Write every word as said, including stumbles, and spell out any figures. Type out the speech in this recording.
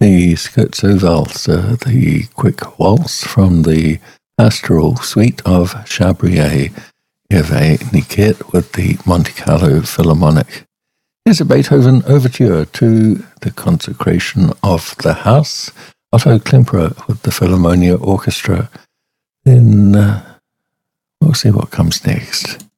The Scherzo Valse, the quick waltz from the pastoral suite of Chabrier, Hervé Niquet with the Monte Carlo Philharmonic. Here's a Beethoven overture to the consecration of the house, Otto Klemperer with the Philharmonia Orchestra. Then uh, we'll see what comes next.